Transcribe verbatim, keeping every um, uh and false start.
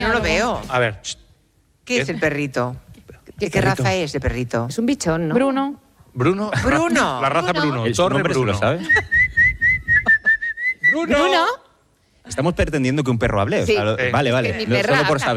No lo veo. A ver. ch, ¿Qué ¿Qué? es el perrito? ¿De qué perrito? raza es de perrito? Es un bichón, ¿no? Bruno. Bruno. Bruno. La raza Bruno. Bruno. El su Torre nombre se Bruno. lo sabe. Bruno. Bruno. Estamos pretendiendo que un perro hable. o Sí. sea, lo- Sí. Vale, Es vale. que mi No, perra solo por habla. saber.